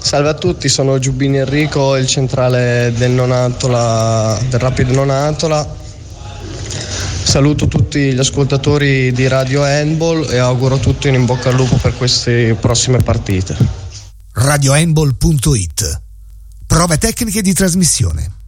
Salve a tutti, sono Giubbini Enrico, il centrale del Rapid Nonantola. Saluto tutti gli ascoltatori di Radio Handball e auguro a tutti un in bocca al lupo per queste prossime partite. radiohandball.it. Prove tecniche di trasmissione.